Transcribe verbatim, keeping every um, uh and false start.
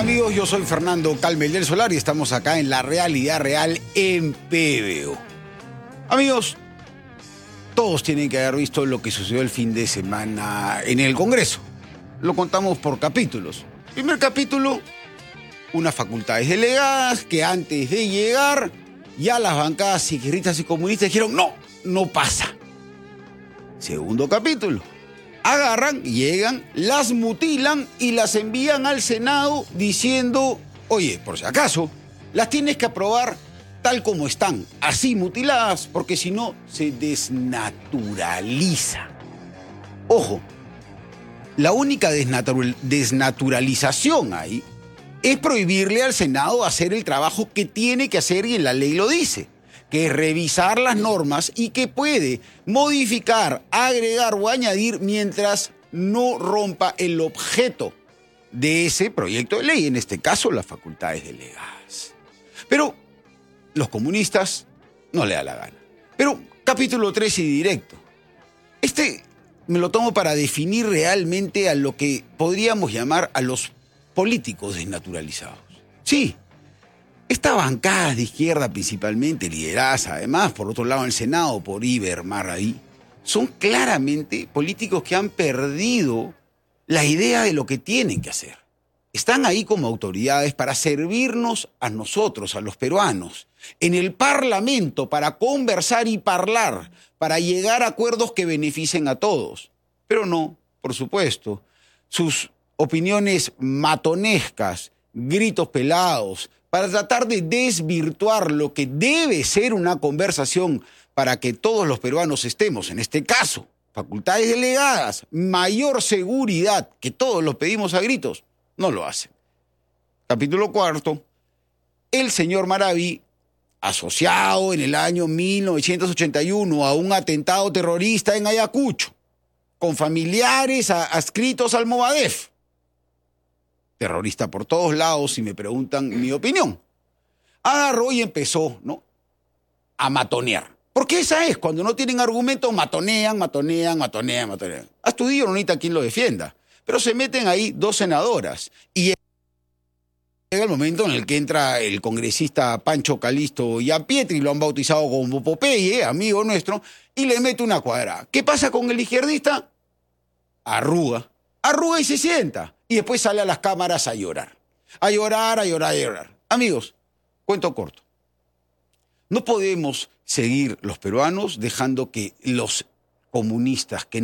amigos? Yo soy Fernando Calmel del Solar y estamos acá en La Realidad Real en P B O. Amigos, todos tienen que haber visto lo que sucedió el fin de semana en el Congreso. Lo contamos por capítulos. Primer capítulo, unas facultades delegadas que antes de llegar ya las bancadas izquierdistas y comunistas dijeron no, no pasa. Segundo capítulo, agarran, llegan, las mutilan y las envían al Senado diciendo, oye, por si acaso, las tienes que aprobar tal como están, así mutiladas, porque si no se desnaturaliza. Ojo, la única desnatural, desnaturalización ahí es prohibirle al Senado hacer el trabajo que tiene que hacer y la ley lo dice, que es revisar las normas y que puede modificar, agregar o añadir mientras no rompa el objeto de ese proyecto de ley, en este caso las facultades delegadas. Pero los comunistas no le da la gana. Pero capítulo tres y directo. Este me lo tomo para definir realmente a lo que podríamos llamar a los políticos desnaturalizados. Sí, estas bancadas de izquierda principalmente, lideradas además, por otro lado en el Senado, por Iber Marradí, son claramente políticos que han perdido la idea de lo que tienen que hacer. Están ahí como autoridades para servirnos a nosotros, a los peruanos, en el Parlamento para conversar y hablar, para llegar a acuerdos que beneficien a todos. Pero no, por supuesto, sus opiniones matonescas, gritos pelados, para tratar de desvirtuar lo que debe ser una conversación para que todos los peruanos estemos, en este caso, facultades delegadas, mayor seguridad, que todos los pedimos a gritos, no lo hacen. Capítulo cuarto, el señor Marradí, asociado en el año mil novecientos ochenta y uno a un atentado terrorista en Ayacucho, con familiares a, adscritos al Movadef, terrorista por todos lados, si me preguntan mi opinión, agarró y empezó, ¿no?, a matonear. Porque esa es, cuando no tienen argumentos, matonean, matonean, matonean, matonean. Hasta tu día no necesita quien lo defienda. Pero se meten ahí dos senadoras. Y llega el momento en el que entra el congresista Pancho Calisto Gianpietri, lo han bautizado como Popeye, amigo nuestro, y le mete una cuadrada. ¿Qué pasa con el izquierdista? Arruga. Arruga y se sienta. Y después sale a las cámaras a llorar. A llorar, a llorar, a llorar. Amigos, cuento corto. No podemos seguir los peruanos dejando que los comunistas que